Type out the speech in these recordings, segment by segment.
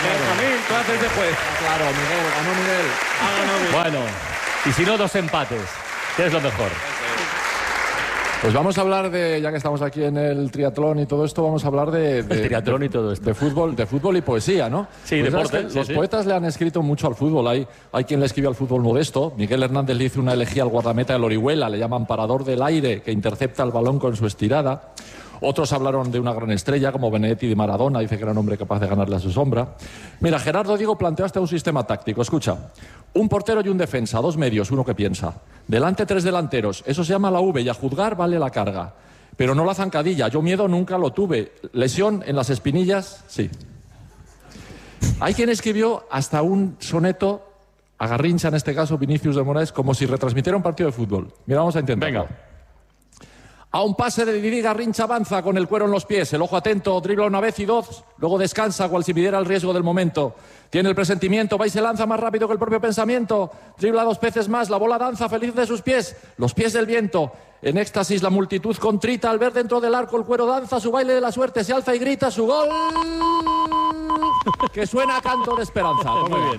Benjamín, tú haces de juez. Claro, Miguel, ganó Miguel. Ha ganado Miguel. Bueno, y si no, 2 empates. ¿Qué es lo mejor? Pues vamos a hablar de, ya que estamos aquí en el triatlón y todo esto, vamos a hablar de triatlón y todo esto. De fútbol y poesía, ¿no? Sí, pues deporte. Los poetas le han escrito mucho al fútbol. Hay quien le escribe al fútbol modesto. Miguel Hernández le hizo una elegía al guardameta del Orihuela, le llaman parador del aire, que intercepta el balón con su estirada. Otros hablaron de una gran estrella, como Benedetti de Maradona, dice que era un hombre capaz de ganarle a su sombra. Mira, Gerardo Diego planteó hasta un sistema táctico. Escucha, un portero y un defensa, 2 medios, uno que piensa. Delante 3 delanteros, eso se llama la V y a juzgar vale la carga. Pero no la zancadilla, yo miedo nunca lo tuve. Lesión en las espinillas, sí. Hay quien escribió hasta un soneto, a Garrincha en este caso, Vinicius de Moraes, como si retransmitiera un partido de fútbol. Mira, vamos a intentarlo. Venga. A un pase de Didi, Garrincha avanza con el cuero en los pies, el ojo atento, dribla una vez y 2, luego descansa cual si midiera el riesgo del momento. Tiene el presentimiento, va y se lanza más rápido que el propio pensamiento, dribla 2 veces más, la bola danza feliz de sus pies, los pies del viento. En éxtasis la multitud contrita al ver dentro del arco el cuero danza, su baile de la suerte se alza y grita su gol, que suena a canto de esperanza. Muy bien.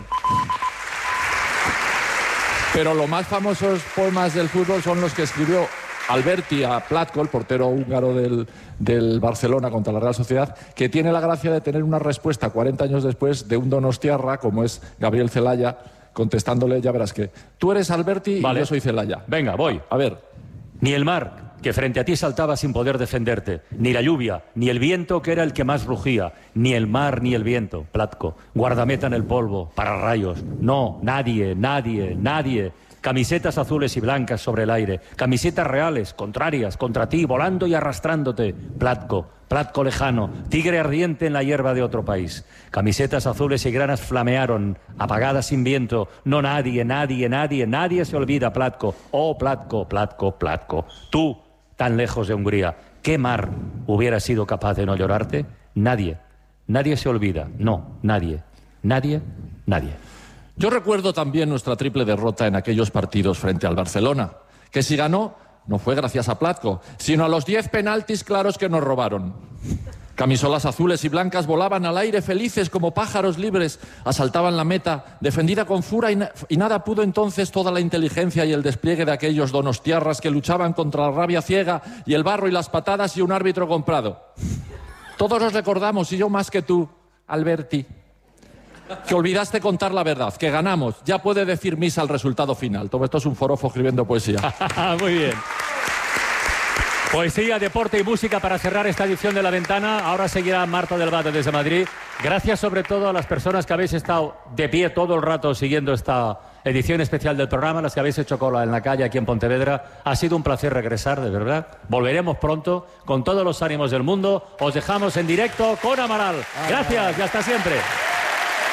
Pero los más famosos poemas del fútbol son los que escribió Alberti a Platko, el portero húngaro del Barcelona contra la Real Sociedad, que tiene la gracia de tener una respuesta 40 años después de un donostiarra, como es Gabriel Celaya, contestándole, ya verás que tú eres Alberti Vale. y yo soy Celaya. Venga, voy. A ver. Ni el mar, que frente a ti saltaba sin poder defenderte, ni la lluvia, ni el viento, que era el que más rugía, ni el mar ni el viento, Platko, guardameta en el polvo, para rayos, no, nadie, nadie, nadie. Camisetas azules y blancas sobre el aire, camisetas reales, contrarias, contra ti, volando y arrastrándote, Platko, Platko lejano, tigre ardiente en la hierba de otro país. Camisetas azules y granas flamearon, apagadas sin viento. No, nadie, nadie, nadie, nadie se olvida, Platko. Oh, Platko, Platko, Platko. Tú, tan lejos de Hungría, ¿qué mar hubiera sido capaz de no llorarte? Nadie, nadie se olvida. No, nadie, nadie, nadie. Yo recuerdo también nuestra triple derrota en aquellos partidos frente al Barcelona, que si ganó no fue gracias a Platko, sino a los 10 penaltis claros que nos robaron. Camisolas azules y blancas volaban al aire felices como pájaros libres, asaltaban la meta, defendida con fura y nada pudo entonces toda la inteligencia y el despliegue de aquellos donostiarras que luchaban contra la rabia ciega y el barro y las patadas y un árbitro comprado. Todos nos recordamos, y yo más que tú, Alberti, que olvidaste contar la verdad, que ganamos. Ya puede decir misa al resultado final. Todo esto es un forofo escribiendo poesía. Muy bien. Poesía, deporte y música para cerrar esta edición de La Ventana. Ahora seguirá Marta del Valle desde Madrid. Gracias sobre todo a las personas que habéis estado de pie todo el rato siguiendo esta edición especial del programa, las que habéis hecho cola en la calle aquí en Pontevedra. Ha sido un placer regresar, de verdad. Volveremos pronto con todos los ánimos del mundo. Os dejamos en directo con Amaral. Gracias y hasta siempre.